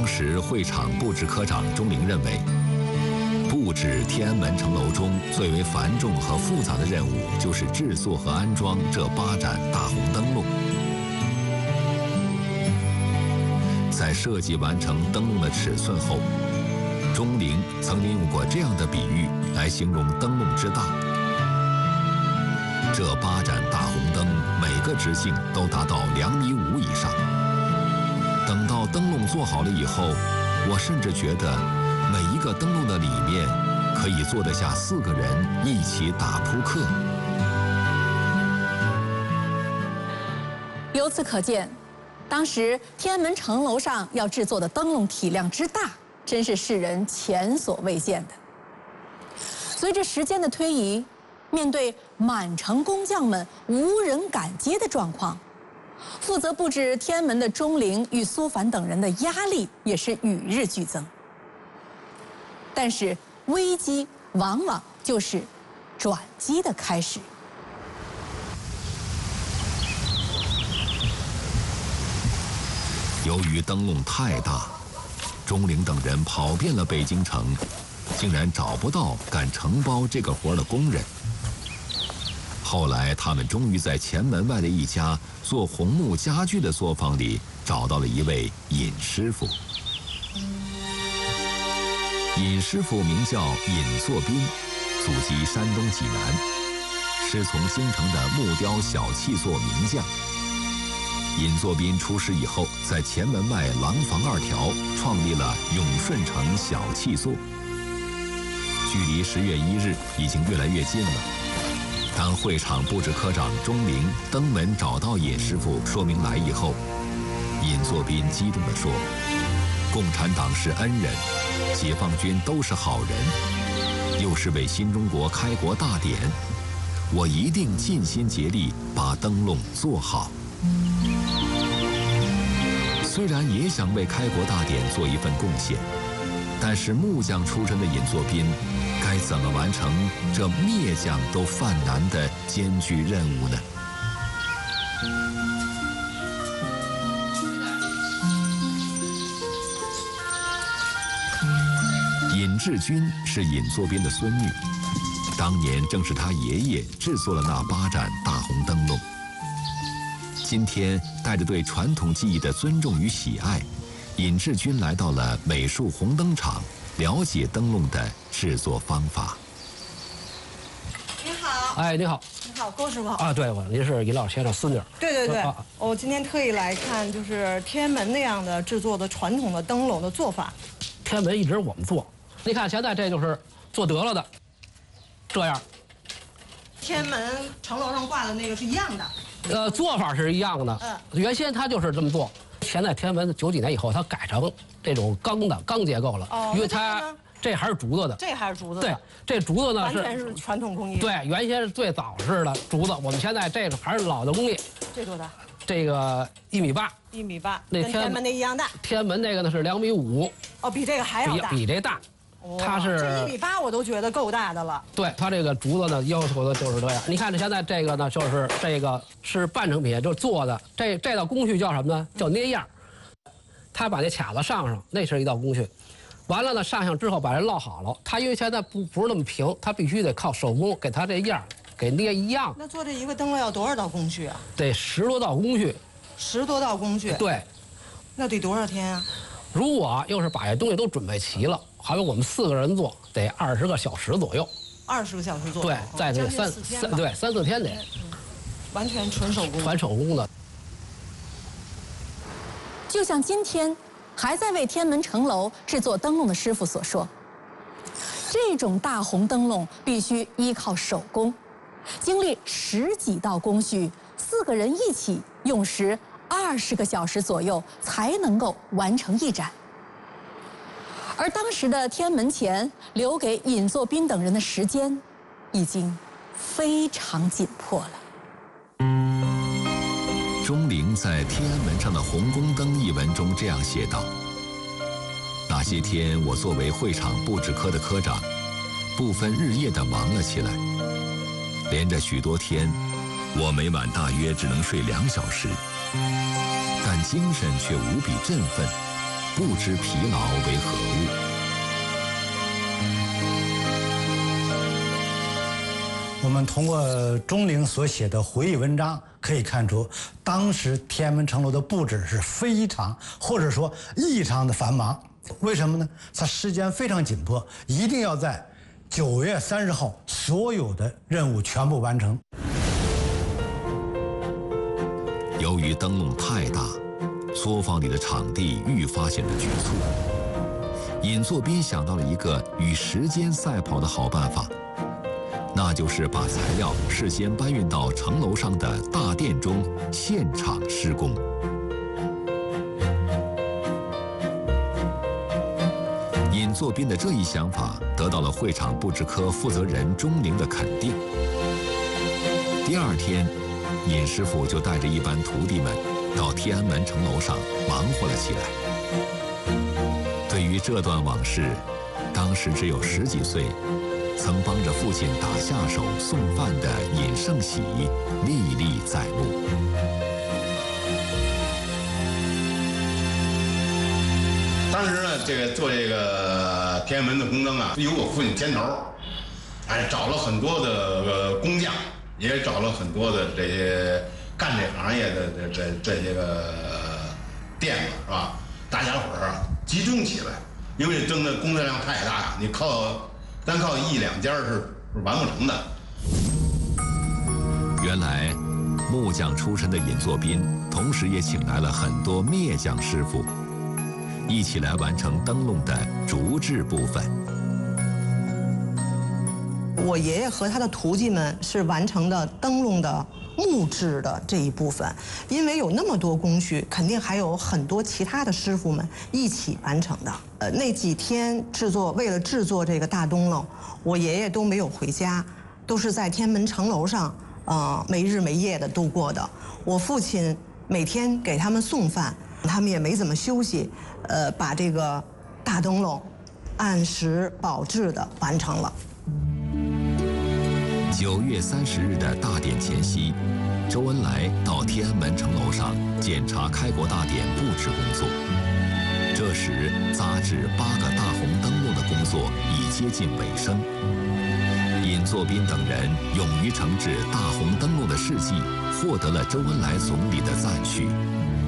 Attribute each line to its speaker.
Speaker 1: 当时会场布置科长钟灵认为，布置天安门城楼中最为繁重和复杂的任务，就是制作和安装这8盏大红灯笼。在设计完成灯笼的尺寸后，钟灵曾经用过这样的比喻来形容灯笼之大。这8盏大红灯每个直径都达到2.5米以上。等到灯笼做好了以后，我甚至觉得每一个灯笼的里面可以坐得下4个人一起打扑克。
Speaker 2: 由此可见，当时天安门城楼上要制作的灯笼体量之大，真是世人前所未见的。随着时间的推移，面对满城工匠们无人敢接的状况，负责布置天安门的钟灵与苏凡等人的压力也是与日俱增。但是危机往往就是转机的开始。
Speaker 1: 由于灯笼太大，钟灵等人跑遍了北京城，竟然找不到敢承包这个活的工人。后来，他们终于在前门外的一家做红木家具的作坊里找到了一位尹师傅。尹师傅名叫尹作斌，祖籍山东济南，师从京城的木雕小器作名匠。尹作斌出师以后，在前门外廊坊2条创立了永顺城小器作。距离10月1日已经越来越近了。当会场布置科长钟灵登门找到尹师傅说明来意后，尹作斌激动地说：“共产党是恩人，解放军都是好人，又是为新中国开国大典，我一定尽心竭力把灯笼做好。”虽然也想为开国大典做一份贡献，但是木匠出身的尹作斌该怎么完成这灭匠都犯难的艰巨任务呢？尹志军是尹作斌的孙女，当年正是他爷爷制作了那8盏大红灯笼。今天带着对传统技艺的尊重与喜爱，尹志军来到了美术红灯厂，了解灯笼的制作方法。
Speaker 3: 你好，
Speaker 4: 哎，你好，
Speaker 3: 你好，郭师傅
Speaker 4: 啊，对，您是尹老先生孙女。
Speaker 3: 对，我今天特意来看，就是天安门那样的制作的传统的灯笼的做法。
Speaker 4: 天安门一直我们做，你看现在这就是做得了的，这样。
Speaker 3: 天安门城楼上挂的那个是一样的。
Speaker 4: 做法是一样的。原先它就是这么做，现在天安门90几年以后，它改成这种钢结构了，因为它这还是竹子的。这还是竹子的。对，这竹子呢
Speaker 3: 完全是传统工艺。对，
Speaker 4: 原先是最早式的竹子，我们现在这个还是老的工艺。
Speaker 3: 这多大？
Speaker 4: 这个1.8米。1.8
Speaker 3: 米，跟天安门那一样大。
Speaker 4: 天安门那个呢是2.5米。
Speaker 3: 哦，比这个还要大。
Speaker 4: 比这大。它是
Speaker 3: 这1.8米我都觉得够大的了。对，
Speaker 4: 它这个竹子呢要求的就是这样。你看这现在这个呢，就是这个是半成品，就是做的。这道工序叫什么呢？叫捏样。他把那卡子上，那是一道工序。完了呢，上之后把这烙好了。它因为现在不是那么平，它必须得靠手工给它这样给捏一样。
Speaker 3: 那做这一个灯笼要多少道工序啊？
Speaker 4: 得10多道工序。
Speaker 3: 10多道工序。对。那得多少天啊？
Speaker 4: 如果要是把这东西都准备齐了，好比我们4个人做，得20个小时左右。
Speaker 3: 20个小时左右。
Speaker 4: 对，在这3、4天得。
Speaker 3: 完全纯手工。
Speaker 4: 纯手工的。
Speaker 2: 就像今天还在为天安门城楼制作灯笼的师傅所说，这种大红灯笼必须依靠手工，经历10几道工序，4个人一起用时20个小时左右才能够完成一盏。而当时的天安门前留给尹作斌等人的时间已经非常紧迫了。
Speaker 1: 钟灵在天安门上的红宫灯一文中这样写道：那些天，我作为会场布置科的科长，不分日夜地忙了起来。连着许多天，我每晚大约只能睡2小时，但精神却无比振奋， 不知疲劳为何物。
Speaker 5: 我们通过钟灵所写的回忆文章可以看出，当时天安门城楼的布置是非常或者说异常的繁忙。为什么呢？它时间非常紧迫，一定要在9月30号所有的任务全部完成。
Speaker 1: 由于灯笼太大，作坊里的场地愈发显得局促。尹作斌想到了一个与时间赛跑的好办法，那就是把材料事先搬运到城楼上的大殿中现场施工。尹作斌的这一想法得到了会场布置科负责人钟灵的肯定。第2天，尹师傅就带着一班徒弟们到天安门城楼上忙活了起来。对于这段往事，当时只有10几岁，曾帮着父亲打下手送饭的尹胜喜历历在目。
Speaker 6: 当时呢，做这个天安门的红灯啊，有我父亲牵头，找了很多的工匠，也找了很多的这些干这行业的这些个店子，是吧？大家伙儿集中起来，因为灯的工作量太大，你单靠1、2家是完不成的。
Speaker 1: 原来，木匠出身的尹作斌，同时也请来了很多篾匠师傅，一起来完成灯笼的竹制部分。
Speaker 3: 我爷爷和他的徒弟们是完成的灯笼的木质的这一部分，因为有那么多工序，肯定还有很多其他的师傅们一起完成的。那几天为了制作这个大灯笼，我爷爷都没有回家，都是在天安门城楼上，没日没夜的度过的。我父亲每天给他们送饭，他们也没怎么休息，把这个大灯笼按时保质的完成了。
Speaker 1: 9月30日的大典前夕，周恩来到天安门城楼上检查开国大典布置工作。这时，扎制8个大红灯笼的工作已接近尾声。尹作斌等人勇于惩治大红灯笼的事迹，获得了周恩来总理的赞许。